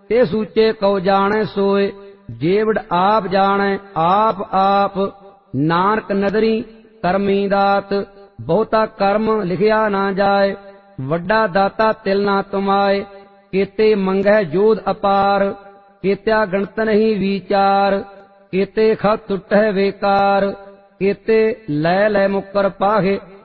ते सूचे कौ जाने सोए। जेवड़ आप जाने आप आप, नानक नदरी करमी दात। बहुता कर्म लिखिया ना जाए, वड्डा दाता तिल ना तुमाए। केते मंगै जोध अपार, केत्या गणत नहीं विचार। केते खत टुटै बेकार, केते लै लै मुकर पाहे।